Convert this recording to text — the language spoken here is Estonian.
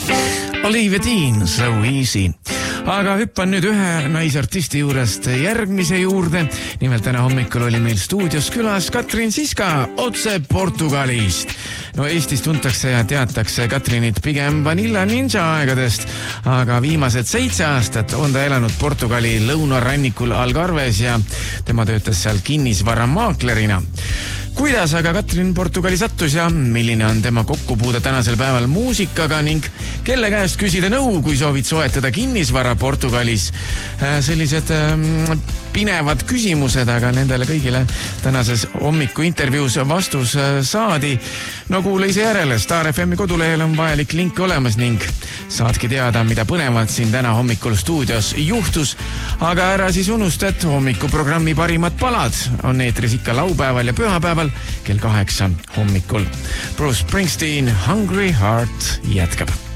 Olivia Dean, So Easy. Aga hüppan nüüd ühe naisartisti juurest järgmise juurde. Nimelt täna hommikul oli meil stuudios külas Katrin Siska otse Portugalist. No Eestis tuntakse ja teatakse Katrinit pigem Vanilla Ninja aegadest, aga viimased 7 aastat on ta elanud Portugali lõunarannikul Algarves ja tema töötas seal kinnisvaramaaklerina. Kuidas aga Katrin Portugali sattus ja milline on tema kokkupuude tänasel päeval muusikaga ning kelle käest küsida nõu, kui soovid soetada kinnisvara Portugalis? Sellised pinevad küsimused, aga nendele kõigile tänases hommiku intervjuus vastus saadi. No kuule ise järele, Star FM kodulehel on vajalik link olemas ning saadki teada, mida põnevat siin täna hommikul stuudios juhtus. Aga ära siis unusta, et hommikuprogrammi parimad palad on eetris ikka laupäeval ja pühapäeval kell 8 hommikul. Bruce Springsteen, Hungry Heart jätkab.